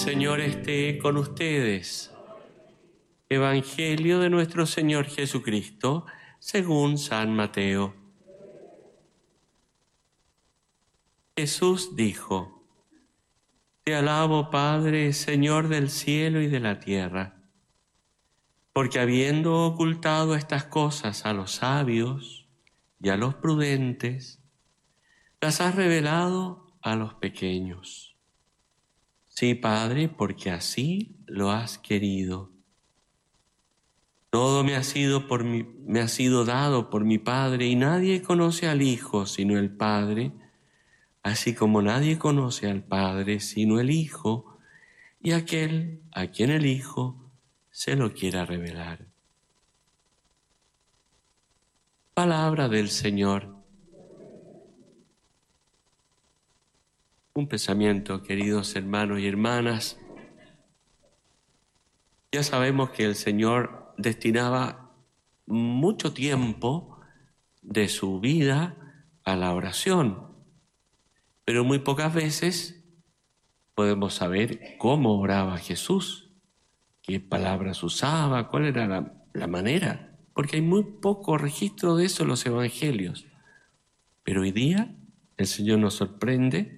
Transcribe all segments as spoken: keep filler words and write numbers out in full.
Señor esté con ustedes. Evangelio de nuestro Señor Jesucristo, según San Mateo. Jesús dijo: Te alabo, Padre, Señor del cielo y de la tierra, porque habiendo ocultado estas cosas a los sabios y a los prudentes, las has revelado a los pequeños. Sí, Padre, porque así lo has querido. Todo me ha sido, por mi, me ha sido dado por mi Padre, y nadie conoce al Hijo sino el Padre, así como nadie conoce al Padre sino el Hijo, y aquel a quien el Hijo se lo quiera revelar. Palabra del Señor. Un pensamiento, queridos hermanos y hermanas. Ya sabemos que el Señor destinaba mucho tiempo de su vida a la oración, pero muy pocas veces podemos saber cómo oraba Jesús, qué palabras usaba, cuál era la, la manera, porque hay muy poco registro de eso en los evangelios. Pero hoy día el Señor nos sorprende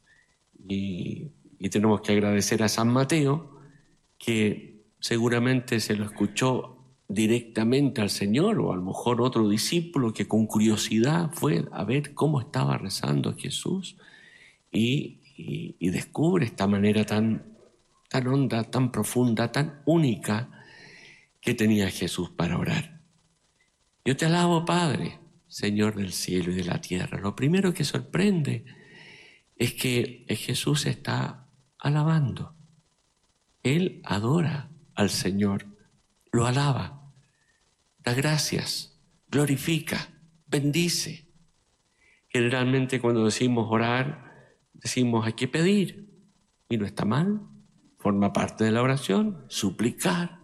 y, y tenemos que agradecer a San Mateo, que seguramente se lo escuchó directamente al Señor, o a lo mejor otro discípulo que con curiosidad fue a ver cómo estaba rezando Jesús y, y, y descubre esta manera tan, tan honda, tan profunda, tan única que tenía Jesús para orar. Yo te alabo, Padre, Señor del cielo y de la tierra. Lo primero que sorprende es que Jesús está alabando. Él adora al Señor, lo alaba, da gracias, glorifica, bendice. Generalmente cuando decimos orar, decimos hay que pedir, y no está mal, forma parte de la oración, suplicar.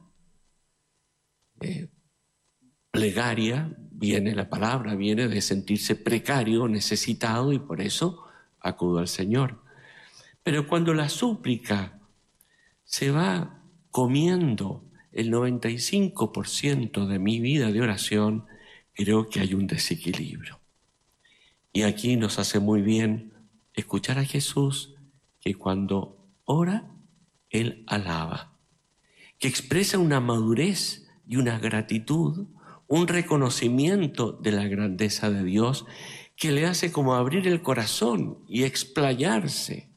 Eh, plegaria, viene la palabra, viene de sentirse precario, necesitado, y por eso acudo al Señor. Pero cuando la súplica se va comiendo el noventa y cinco por ciento de mi vida de oración, creo que hay un desequilibrio. Y aquí nos hace muy bien escuchar a Jesús, que cuando ora, Él alaba, que expresa una madurez y una gratitud, un reconocimiento de la grandeza de Dios, que le hace como abrir el corazón y explayarse.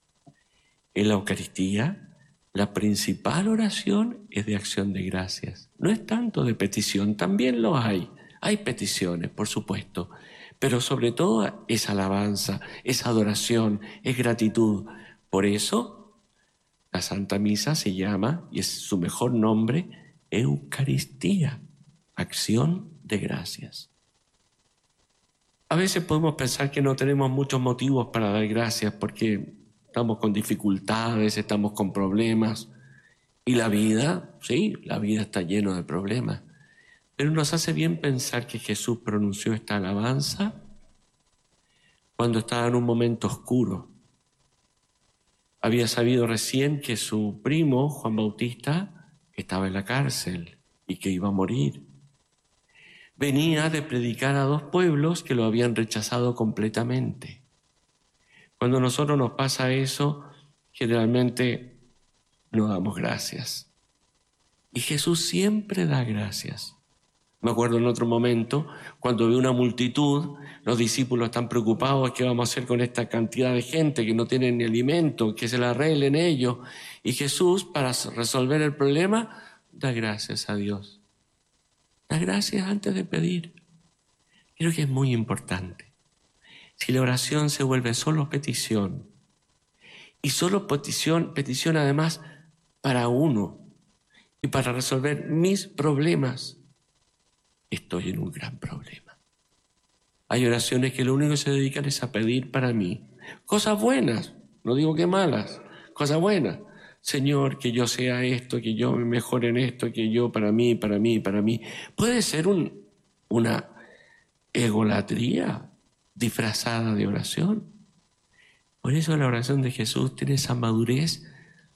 En la Eucaristía, la principal oración es de acción de gracias. No es tanto de petición, también lo hay. Hay peticiones, por supuesto, pero sobre todo es alabanza, es adoración, es gratitud. Por eso la Santa Misa se llama, y es su mejor nombre, Eucaristía, acción de gracias. A veces podemos pensar que no tenemos muchos motivos para dar gracias porque estamos con dificultades, estamos con problemas. Y la vida, sí, la vida está llena de problemas. Pero nos hace bien pensar que Jesús pronunció esta alabanza cuando estaba en un momento oscuro. Había sabido recién que su primo, Juan Bautista, estaba en la cárcel y que iba a morir. Venía de predicar a dos pueblos que lo habían rechazado completamente. Cuando a nosotros nos pasa eso, generalmente no damos gracias. Y Jesús siempre da gracias. Me acuerdo en otro momento, cuando vi una multitud, los discípulos están preocupados, ¿qué vamos a hacer con esta cantidad de gente que no tienen ni alimento, que se la arreglen ellos? Y Jesús, para resolver el problema, da gracias a Dios. Da gracias antes de pedir. Creo que es muy importante. Si la oración se vuelve solo petición, y solo petición, petición además para uno, y para resolver mis problemas, estoy en un gran problema. Hay oraciones que lo único que se dedican es a pedir para mí. Cosas buenas, no digo que malas, cosas buenas. Señor, que yo sea esto, que yo me mejore en esto, que yo para mí, para mí, para mí. Puede ser un, una egolatría disfrazada de oración. Por eso la oración de Jesús tiene esa madurez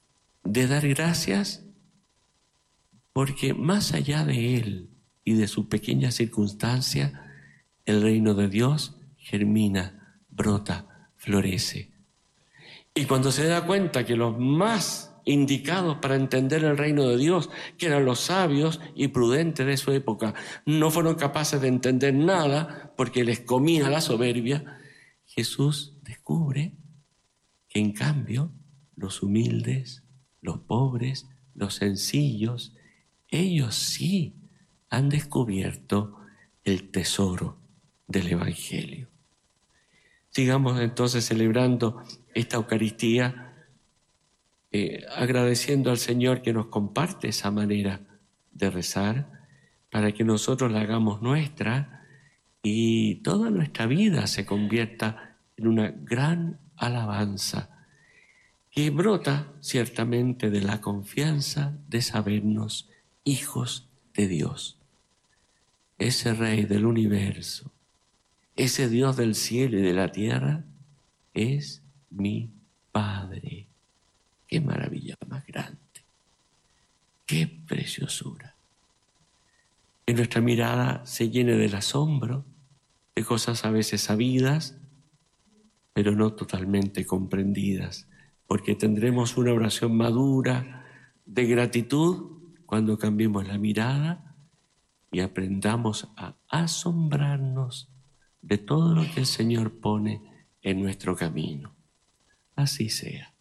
de dar gracias porque más allá de él y de su pequeña circunstancia, el reino de Dios germina, brota, florece. Y cuando se da cuenta que los más indicados para entender el reino de Dios, que eran los sabios y prudentes de su época, no fueron capaces de entender nada porque les comía la soberbia, Jesús descubre que en cambio los humildes, los pobres, los sencillos, ellos sí han descubierto el tesoro del Evangelio. Sigamos entonces celebrando esta Eucaristía, eh, agradeciendo al Señor que nos comparte esa manera de rezar, para que nosotros la hagamos nuestra y toda nuestra vida se convierta en una gran alabanza que brota ciertamente de la confianza de sabernos hijos de Dios. Ese Rey del universo, ese Dios del cielo y de la tierra, es mi Padre. ¡Qué maravilla más grande! ¡Qué preciosura! Que nuestra mirada se llene del asombro de cosas a veces sabidas, pero no totalmente comprendidas, porque tendremos una oración madura de gratitud cuando cambiemos la mirada y aprendamos a asombrarnos de todo lo que el Señor pone en nuestro camino. Así sea.